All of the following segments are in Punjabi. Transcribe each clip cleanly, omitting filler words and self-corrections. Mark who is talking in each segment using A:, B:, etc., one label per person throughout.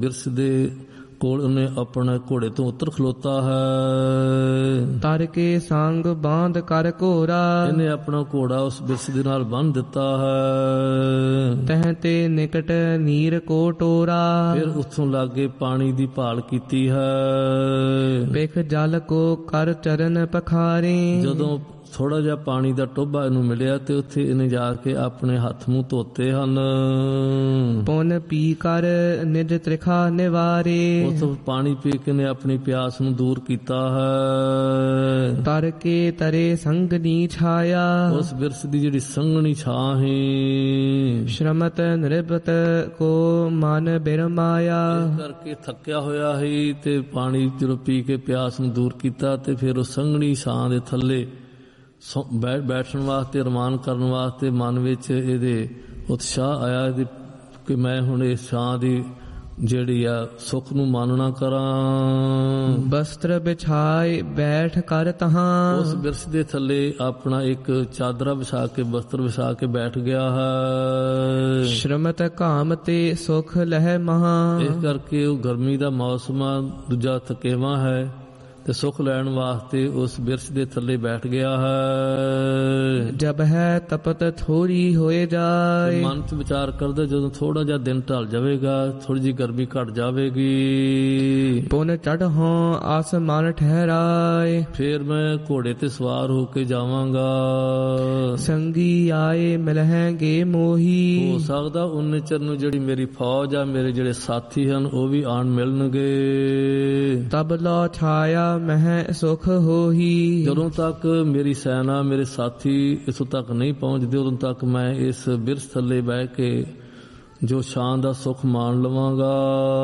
A: ਬਿਰਸ ਦੇ ਕੋਲ ਉਹਨੇ ਆਪਣੇ ਘੋੜੇ ਤੋਂ ਉਤਰ ਖਲੋਤਾ ਹੈ।
B: ਤਰ ਕੇ ਸੰਗ ਬਾਂਧ ਕਰ ਘੋਰਾ,
A: ਇਹਨੇ ਆਪਣਾ ਘੋੜਾ ਉਸ ਬਿਰਸ ਦੇ ਨਾਲ ਬੰਨ੍ਹ ਦਿੱਤਾ ਹੈ।
B: ਤਹ ਤੇ ਨਿਕਟ ਨੀਰ ਕੋ ਟੋਰਾ,
A: ਫਿਰ ਉੱਥੋਂ ਲਾਗੇ ਪਾਣੀ ਦੀ ਭਾਲ ਕੀਤੀ ਹੈ।
B: ਬਿਖ ਜਲ ਕੋ ਕਰ ਚਰਨ ਪਖਾਰੇ,
A: ਜਦੋਂ ਥੋੜਾ ਜਿਹਾ ਪਾਣੀ ਦਾ ਟੋਭਾ ਇਹਨੂੰ ਮਿਲਿਆ ਤੇ ਉੱਥੇ ਇਹਨੇ ਜਾ ਕੇ ਆਪਣੇ ਹੱਥ ਮੂੰਹ ਧੋਤੇ ਹਨ।
B: ਪੁਨ ਪੀ ਕਰ ਨਿਜ ਤ੍ਰਿਖਾ ਨਿਵਾਰੇ,
A: ਉੱਥੋਂ ਪਾਣੀ ਪੀ ਕੇ ਨੇ ਆਪਣੀ ਪਿਆਸ ਨੂੰ ਦੂਰ ਕੀਤਾ ਹੈ।
B: ਤਰ ਕੇ ਤਰੇ ਸੰਗਨੀ ਛਾਇਆ,
A: ਉਸ ਬਿਰਸ ਦੀ ਜਿਹੜੀ ਸੰਘਣੀ ਛਾਂ ਹੈ।
B: ਸ਼ਰਮਤ ਨਿਰਭਤ ਕੋ ਮਨ ਬਿਰਮਾਇਆ,
A: ਇਸ ਕਰਕੇ ਥੱਕਿਆ ਹੋਇਆ ਸੀ ਤੇ ਪਾਣੀ ਜਦੋਂ ਪੀ ਕੇ ਪਿਆਸ ਨੂੰ ਦੂਰ ਕੀਤਾ ਤੇ ਫਿਰ ਉਹ ਸੰਘਣੀ ਛਾਂ ਦੇ ਥੱਲੇ ਬੈਠਣ ਵਾਸਤੇ, ਰਮਾਨ ਕਰਨ ਵਾਸਤੇ ਮਨ ਵਿੱਚ ਇਹਦੇ ਉਤਸ਼ਾਹ ਆਇਆ ਇਹਦੀ ਕਿ ਮੈਂ ਹੁਣ ਇਸ ਛਾਂ ਦੀ ਜਿਹੜੀ ਆ ਸੁੱਖ ਨੂੰ ਮਾਨਣਾ ਕਰਾਂ।
B: ਬਸਤਰ ਬਿਛਾਏ ਬੈਠ ਕਰ ਤਹਾਂ,
A: ਉਸ ਬਿਰਸ ਦੇ ਥੱਲੇ ਆਪਣਾ ਇੱਕ ਚਾਦਰਾ ਵਿਛਾ ਕੇ, ਬਸਤਰ ਵਿਛਾ ਕੇ ਬੈਠ ਗਿਆ ਹੈ।
B: ਸ਼ਰਮਤ ਕਾਮ ਤੇ ਸੁਖ ਲਹਿ ਮਹਾ,
A: ਇਸ ਕਰਕੇ ਉਹ ਗਰਮੀ ਦਾ ਮੌਸਮ ਆ, ਦੂਜਾ ਥਕੇਵਾਂ ਹੈ ਤੇ ਸੁੱਖ ਲੈਣ ਵਾਸਤੇ ਉਸ ਬਿਰਸ ਦੇ ਥੱਲੇ ਬੈਠ ਗਿਆ ਹੈ।
B: ਜਬ ਹੈ ਤਪਤ ਥੋੜੀ ਹੋਏ ਜਾਏ,
A: ਮਨ ਚ ਵਿਚਾਰ ਕਰਦਾ ਜਦੋਂ ਥੋੜਾ ਜਿਹਾ ਦਿਨ ਢਲ ਜਾਵੇਗਾ, ਥੋੜੀ ਜਿਹੀ ਗਰਮੀ ਘਟ ਜਾਵੇਗੀ,
B: ਪੁਨ ਚੜ੍ਹੋਂ ਆਸਮਾਨ ਠਹਿਰਾਏ,
A: ਫੇਰ ਮੈਂ ਘੋੜੇ ਤੇ ਸਵਾਰ ਹੋ ਕੇ ਜਾਵਾਂਗਾ।
B: ਸੰਗੀ ਆਏ ਮਿਲਹਿਗੇ ਮੋਹੀ,
A: ਹੋ ਸਕਦਾ ਉਨੇ ਚਿਰ ਨੂੰ ਜਿਹੜੀ ਮੇਰੀ ਫੌਜ ਆ, ਮੇਰੇ ਜਿਹੜੇ ਸਾਥੀ ਹਨ ਉਹ ਵੀ ਆਣ ਮਿਲਣਗੇ।
B: ਤਬ ਲੋ ਛਾਇਆ ਮਹਿ ਸੁਖ ਹੋਹੀ,
A: ਜਦੋਂ ਤੱਕ ਮੇਰੀ ਸੈਨਾ, ਮੇਰੇ ਸਾਥੀ ਇੱਥੋਂ ਤੱਕ ਨਹੀਂ ਪਹੁੰਚਦੇ, ਉਦੋਂ ਤੱਕ ਮੈਂ ਇਸ ਬਿਰਸ ਥੱਲੇ ਬਹਿ ਕੇ ਜੋ ਛਾਂ ਦਾ ਸੁੱਖ ਮਾਣ ਲਵਾਂਗਾ।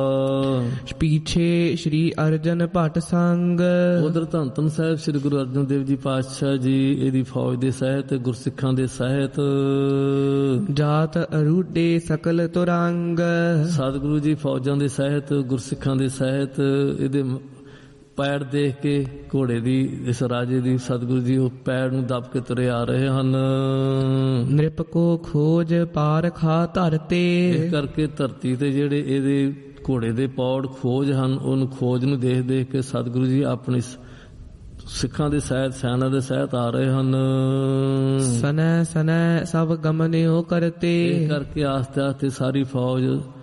B: ਪੀਛੇ ਸ਼੍ਰੀ ਅਰਜਨ ਭੱਟ ਸੰਗ,
A: ਉਧਰ ਧੰਨ ਧੰਨ ਸਾਹਿਬ ਸ੍ਰੀ ਗੁਰੂ ਅਰਜਨ ਦੇਵ ਜੀ ਪਾਤਸ਼ਾਹ ਜੀ ਇਹਦੀ ਫੌਜ ਦੇ ਸਹਿਤ, ਗੁਰਸਿੱਖਾਂ ਦੇ ਸਹਿਤ,
B: ਜਾਤ ਅਰੂਡੇ ਸਕਲ ਤੁਰੰਗ,
A: ਸਤਿਗੁਰੂ ਜੀ ਫੌਜਾਂ ਦੇ ਸਹਿਤ, ਗੁਰਸਿੱਖਾਂ ਦੇ ਸਹਿਤ ਇਹਦੇ ਪੈਰ ਦੇਖ ਕੇ ਘੋੜੇ ਦੀ, ਇਸ ਰਾਜੇ ਦੀ, ਸਤਿਗੁਰੂ ਜੀ ਉਹ ਪੈਰ ਨੂੰ ਦੱਬ ਕੇ ਤੁਰੇ ਆ ਰਹੇ ਹਨ।
B: ਨਿਰਪ ਕੋ ਖੋਜ ਪਾਰ ਖਾ ਧਰਤੇ,
A: ਇਸ ਕਰਕੇ ਧਰਤੀ ਤੇ ਜਿਹੜੇ ਇਹਦੇ ਘੋੜੇ ਦੇ ਪੌੜ ਖੋਜ ਹਨ, ਉਹਨੂੰ ਖੋਜ ਨੂੰ ਦੇਖ ਦੇਖ ਕੇ ਸਤਿਗੁਰੂ ਜੀ ਆਪਣੀ ਸਿੱਖਾਂ ਦੇ ਸਹਿਤ, ਸੈਨਾ ਦੇ ਸਹਿਤ ਆ ਰਹੇ ਹਨ।
B: ਸਨੈ ਸਨੈ ਸਭ ਗਮਨਿਓ ਕਰਤੇ,
A: ਇਸ ਕਰਕੇ ਆਸਤੇ ਆਸਤੇ ਸਾਰੀ ਫੌਜ